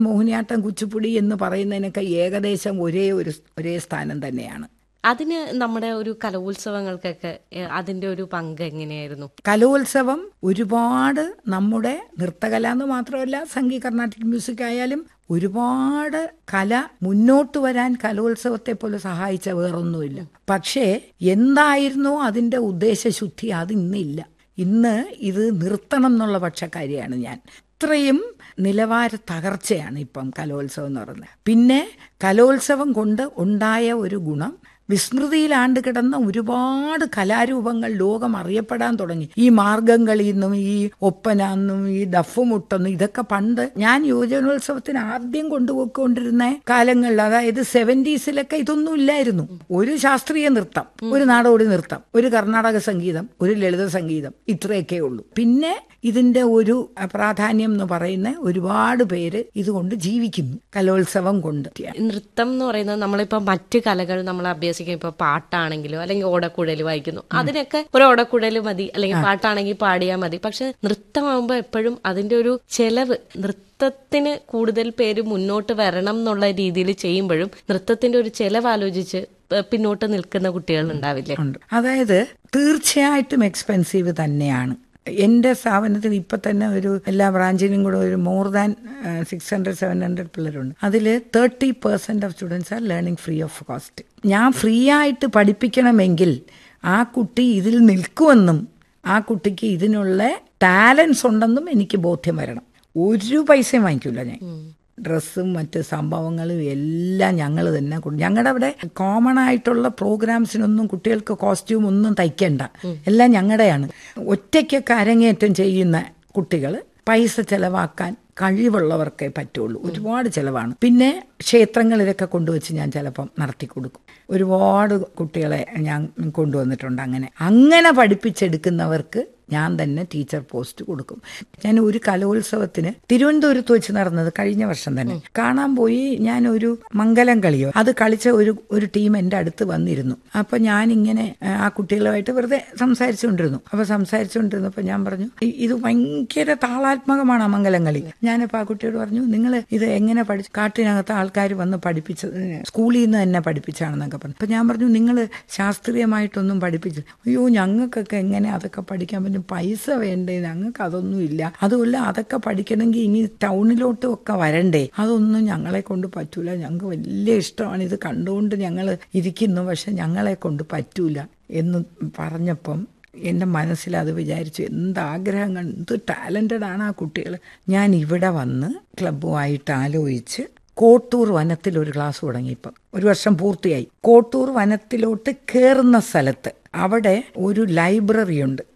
മോഹിനിയാട്ടം, കുച്ചിപ്പുടി എന്ന് പറയുന്നതിനൊക്കെ ഏകദേശം ഒരേ സ്ഥാനം തന്നെയാണ്. അതിന് നമ്മുടെ ഒരു കലോത്സവങ്ങൾക്കൊക്കെ അതിന്റെ ഒരു പങ്ക് എങ്ങനെയായിരുന്നു? കലോത്സവം ഒരുപാട് നമ്മുടെ നൃത്തകല എന്ന് മാത്രമല്ല, സംഗീത കർണാട്ടിക് മ്യൂസിക് ആയാലും ഒരുപാട് കല മുന്നോട്ട് വരാൻ കലോത്സവത്തെ പോലെ സഹായിച്ച വേറൊന്നുമില്ല. പക്ഷേ എന്തായിരുന്നോ അതിൻ്റെ ഉദ്ദേശശുദ്ധി അതിന്നില്ല. ഇന്ന് ഇത് നിർത്തണം എന്നുള്ള പക്ഷക്കാരിയാണ് ഞാൻ. ഇത്രയും നിലവാര തകർച്ചയാണ് ഇപ്പം കലോത്സവം എന്ന് പറയുന്നത്. പിന്നെ കലോത്സവം കൊണ്ട് ഉണ്ടായ ഒരു ഗുണം, വിസ്മൃതിയിലാണ്ട് കിടന്ന ഒരുപാട് കലാരൂപങ്ങൾ ലോകം അറിയപ്പെടാൻ തുടങ്ങി. ഈ മാർഗംകളിയെന്നും ഈ ഒപ്പനെന്നും ഈ ദഫുമുട്ടെന്നും ഇതൊക്കെ പണ്ട് ഞാൻ യുവജനോത്സവത്തിന് ആദ്യം കൊണ്ടുപോയിക്കൊണ്ടിരുന്ന കാലങ്ങളിൽ, അതായത് 70s ഇതൊന്നും ഇല്ലായിരുന്നു. ഒരു ശാസ്ത്രീയ നൃത്തം, ഒരു നാടോടി നൃത്തം, ഒരു കർണാടക സംഗീതം, ഒരു ലളിത സംഗീതം, ഇത്രയൊക്കെ ഉള്ളൂ. പിന്നെ ഇതിന്റെ ഒരു പ്രാധാന്യം എന്ന് പറയുന്ന ഒരുപാട് പേര് ഇതുകൊണ്ട് ജീവിക്കുന്നു, കലോത്സവം കൊണ്ട്. നൃത്തം എന്ന് പറയുന്നത് നമ്മളിപ്പോ മറ്റു കലകൾ നമ്മൾ അഭ്യസിക്കും, ഇപ്പൊ പാട്ടാണെങ്കിലോ അല്ലെങ്കിൽ ഓടക്കുഴൽ വായിക്കുന്നു, അതിനൊക്കെ ഒരു ഓടക്കുഴൽ മതി, അല്ലെങ്കിൽ പാട്ടാണെങ്കിൽ പാടിയാൽ മതി. പക്ഷെ നൃത്തമാകുമ്പോൾ എപ്പോഴും അതിന്റെ ഒരു ചെലവ്, നൃത്തത്തിന് കൂടുതൽ പേര് മുന്നോട്ട് വരണം എന്നുള്ള രീതിയിൽ ചെയ്യുമ്പോഴും നൃത്തത്തിന്റെ ഒരു ചെലവ് ആലോചിച്ച് പിന്നോട്ട് നിൽക്കുന്ന കുട്ടികൾ ഉണ്ടാവില്ലേ? അതായത് തീർച്ചയായിട്ടും എക്സ്പെൻസീവ് തന്നെയാണ്. എൻ്റെ സ്ഥാപനത്തിൽ ഇപ്പം തന്നെ ഒരു എല്ലാ ബ്രാഞ്ചിനും കൂടെ ഒരു മോർ ദാൻ 600-700 പിള്ളേരുണ്ട്. അതിൽ 30% of students are learning free of cost. ഞാൻ ഫ്രീ ആയിട്ട് പഠിപ്പിക്കണമെങ്കിൽ ആ കുട്ടി ഇതിൽ നിൽക്കുമെന്നും ആ കുട്ടിക്ക് ഇതിനുള്ള ടാലൻസ് ഉണ്ടെന്നും എനിക്ക് ബോധ്യം വരണം. ഒരു പൈസയും വാങ്ങിക്കില്ല ഞാൻ. ഡ്രസ്സും മറ്റ് സംഭവങ്ങളും എല്ലാം ഞങ്ങൾ തന്നെ ഞങ്ങളുടെ അവിടെ കോമൺ ആയിട്ടുള്ള പ്രോഗ്രാംസിനൊന്നും കുട്ടികൾക്ക് കോസ്റ്റ്യൂം ഒന്നും തയ്ക്കണ്ട, എല്ലാം ഞങ്ങളുടെയാണ്. ഒറ്റയ്ക്കൊക്കെ അരങ്ങേറ്റം ചെയ്യുന്ന കുട്ടികൾ പൈസ ചെലവാക്കാൻ കഴിവുള്ളവർക്കേ പറ്റുള്ളൂ. ഒരുപാട് ചിലവാണ്. പിന്നെ ക്ഷേത്രങ്ങളിലൊക്കെ കൊണ്ടുവച്ച് ഞാൻ ചിലപ്പം നടത്തി കൊടുക്കും. ഒരുപാട് കുട്ടികളെ ഞാൻ കൊണ്ടുവന്നിട്ടുണ്ട്. അങ്ങനെ പഠിപ്പിച്ചെടുക്കുന്നവർക്ക് ഞാൻ തന്നെ ടീച്ചർ പോസ്റ്റ് കൊടുക്കും. ഞാൻ ഒരു കലോത്സവത്തിന് തിരുവനന്തപുരത്ത് വെച്ച് നടന്നത് കഴിഞ്ഞ വർഷം തന്നെ കാണാൻ പോയി. ഞാൻ ഒരു മംഗലം കളിയോ അത് കളിച്ച ഒരു ടീം എൻ്റെ അടുത്ത് വന്നിരുന്നു. അപ്പൊ ഞാനിങ്ങനെ ആ കുട്ടികളുമായിട്ട് വെറുതെ സംസാരിച്ചുകൊണ്ടിരുന്നപ്പോൾ ഞാൻ പറഞ്ഞു, ഇത് ഭയങ്കര താളാത്മകമാണ് ആ മംഗലം കളി. ഞാനിപ്പോൾ ആ കുട്ടിയോട് പറഞ്ഞു, നിങ്ങൾ ഇത് എങ്ങനെ പഠിച്ചു? കാട്ടിനകത്ത് ആൾക്കാർ വന്ന് പഠിപ്പിച്ചത്, സ്കൂളിൽ നിന്ന് തന്നെ പഠിപ്പിച്ചാണെന്നൊക്കെ പറഞ്ഞു. അപ്പൊ ഞാൻ പറഞ്ഞു, നിങ്ങൾ ശാസ്ത്രീയമായിട്ടൊന്നും പഠിപ്പിച്ചു? അയ്യോ, ഞങ്ങൾക്കൊക്കെ എങ്ങനെ അതൊക്കെ പഠിക്കാൻ പറ്റും, പൈസ വേണ്ടേ, ഞങ്ങൾക്ക് അതൊന്നും ഇല്ല. അതുമല്ല, അതൊക്കെ പഠിക്കണമെങ്കിൽ ഇനി ടൗണിലോട്ടും ഒക്കെ വരണ്ടേ, അതൊന്നും ഞങ്ങളെ കൊണ്ട് പറ്റൂല. ഞങ്ങൾക്ക് വലിയ ഇഷ്ടമാണ്, ഇത് കണ്ടുകൊണ്ട് ഞങ്ങൾ ഇരിക്കുന്നു, പക്ഷെ ഞങ്ങളെ കൊണ്ട് പറ്റൂല എന്ന് പറഞ്ഞപ്പം എൻ്റെ മനസ്സിൽ അത് വിചാരിച്ചു, എന്താഗ്രഹങ്ങൾ, എന്ത് ടാലൻറ്റഡ് ആണ് ആ കുട്ടികൾ. ഞാൻ ഇവിടെ വന്ന് ക്ലബ്ബുമായിട്ട് ആലോചിച്ച് കോട്ടൂർ വനത്തിൽ ഒരു ക്ലാസ് തുടങ്ങി. ഇപ്പം 1 വർഷം പൂർത്തിയായി. കോട്ടൂർ വനത്തിലോട്ട് കയറുന്ന സ്ഥലത്ത് അവിടെ ഒരു ലൈബ്രറി ഉണ്ട്.